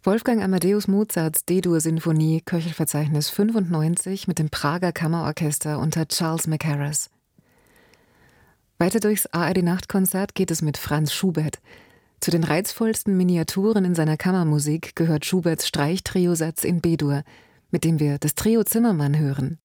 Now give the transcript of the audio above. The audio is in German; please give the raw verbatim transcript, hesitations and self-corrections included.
Wolfgang Amadeus Mozarts D-Dur-Sinfonie, Köchelverzeichnis fünfundneunzig mit dem Prager Kammerorchester unter Charles Mackerras. Weiter durchs A R D-Nachtkonzert geht es mit Franz Schubert. Zu den reizvollsten Miniaturen in seiner Kammermusik gehört Schuberts Streichtrio-Satz in B-Dur, mit dem wir das Trio Zimmermann hören.